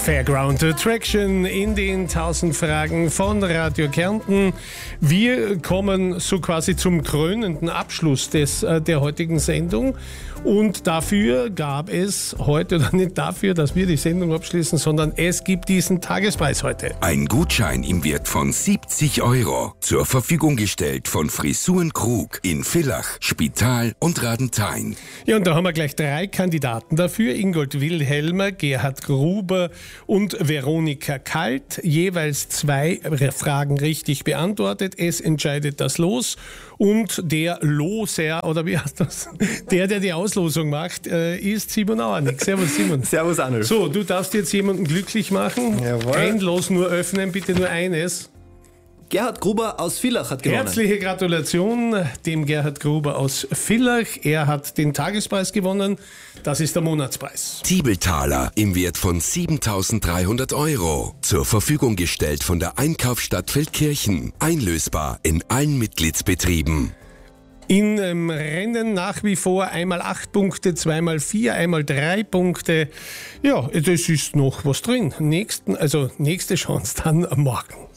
Fairground Attraction in den 1000 Fragen von Radio Kärnten. Wir kommen so quasi zum krönenden Abschluss der heutigen Sendung. Und dafür gab es heute, oder nicht dafür, dass wir die Sendung abschließen, sondern es gibt diesen Tagespreis heute. Ein Gutschein im Wert von 70 €. Zur Verfügung gestellt von Frisuren Krug in Villach, Spital und Radenthein. Ja, und da haben wir gleich 3 Kandidaten dafür. Ingold Wilhelmer, Gerhard Gruber und Veronika Kalt. Jeweils 2 Fragen richtig beantwortet. Es entscheidet das Los. Und der Loser, oder wie heißt das? Der die Auslosung macht, ist Simon Auernick. Servus, Simon. Servus, Arnulf. So, du darfst jetzt jemanden glücklich machen. Jawohl. Ein Los nur öffnen, bitte nur eines. Gerhard Gruber aus Villach hat gewonnen. Herzliche Gratulation dem Gerhard Gruber aus Villach. Er hat den Tagespreis gewonnen. Das ist der Monatspreis. Zwiebeltaler im Wert von 7.300 €. Zur Verfügung gestellt von der Einkaufsstadt Feldkirchen. Einlösbar in allen Mitgliedsbetrieben. Im Rennen nach wie vor einmal 8 Punkte, zweimal 4, einmal 3 Punkte. Ja, das ist noch was drin. Nächste Chance dann morgen.